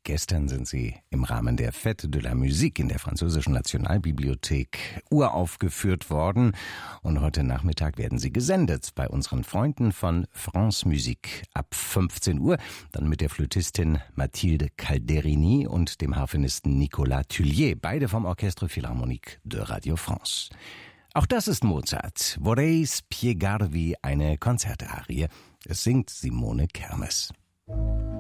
Gestern sind sie im Rahmen der Fête de la Musique in der französischen Nationalbibliothek uraufgeführt worden. Und heute Nachmittag werden sie gesendet bei unseren Freunden von France Musique ab 15 Uhr. Dann mit der Flötistin Mathilde Calderini und dem Harfenisten Nicolas Tullier, beide vom Orchestre Philharmonique de Radio France. Auch das ist Mozart. Vorrei spiegarvi, eine Konzertarie. Es singt Simone Kermes.